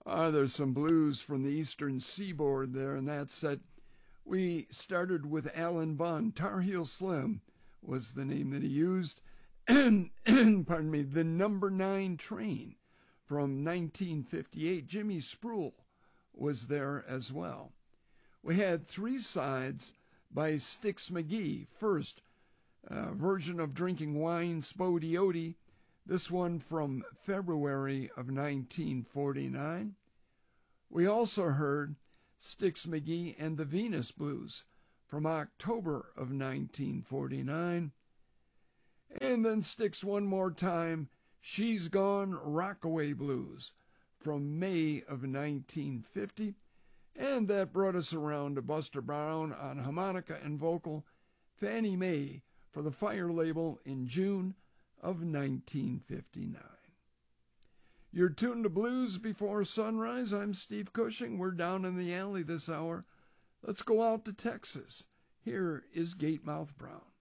There's some blues from the eastern seaboard there, and that set. We started with Alan Bunn. Tar Heel Slim was the name that he used. Pardon me, the Number 9 Train from 1958. Jimmy Spruill was there as well. We had three sides by Styx McGee. First, version of Drinking Wine, Spody-Ody. This one from February of 1949. We also heard Styx McGee and the Venus Blues from October of 1949. And then Styx one more time, She's Gone Rockaway Blues from May of 1950. And that brought us around to Buster Brown on harmonica and vocal, Fannie Mae for the Fire label in June of 1959. You're tuned to Blues Before Sunrise. I'm Steve Cushing. We're down in the alley this hour. Let's go out to Texas. Here is Gatemouth Brown.